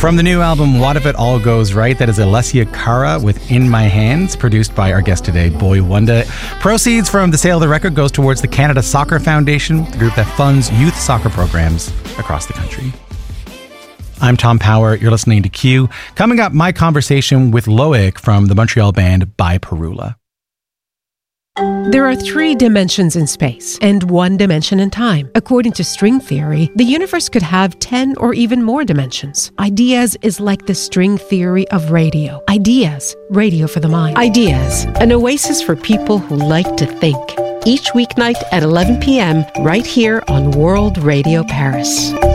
From the new album, What If It All Goes Right, that is Alessia Cara with In My Hands, produced by our guest today, Boy Wonder. Proceeds from the sale of the record goes towards the Canada Soccer Foundation, the group that funds youth soccer programs across the country. I'm Tom Power. You're listening to Q. Coming up, my conversation with Loic from the Montreal band By Parula. There are 3 dimensions in space and 1 dimension in time. According to string theory, the universe could have 10 or even more dimensions. Ideas is like the string theory of radio. Ideas, radio for the mind. Ideas, an oasis for people who like to think. Each weeknight at 11 p.m. right here on World Radio Paris.